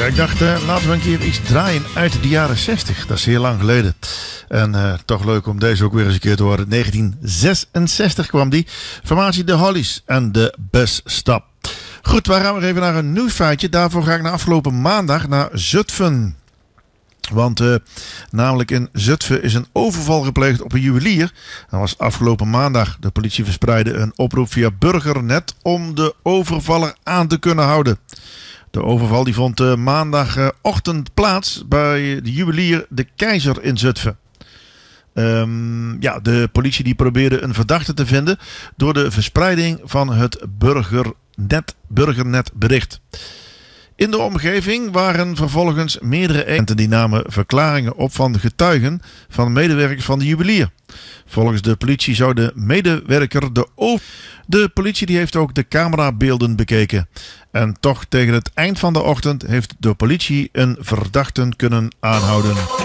Ja, ik dacht, laten we een keer iets draaien uit de jaren 60. Dat is heel lang geleden. En toch leuk om deze ook weer eens een keer te horen. 1966 kwam die. Formatie de Hollies en de Busstop. Goed, we gaan weer even naar een nieuwsfeitje. Daarvoor ga ik naar afgelopen maandag naar Zutphen. Want namelijk in Zutphen is een overval gepleegd op een juwelier. Dat was afgelopen maandag. De politie verspreidde een oproep via Burgernet om de overvaller aan te kunnen houden. De overval die vond maandagochtend plaats bij de juwelier De Keizer in Zutphen. De politie die probeerde een verdachte te vinden door de verspreiding van het Burgernetbericht. In de omgeving waren vervolgens meerdere agenten die namen verklaringen op van getuigen van medewerkers van de juwelier. Volgens de politie zou de medewerker de politie die heeft ook de camerabeelden bekeken. En toch tegen het eind van de ochtend heeft de politie een verdachte kunnen aanhouden.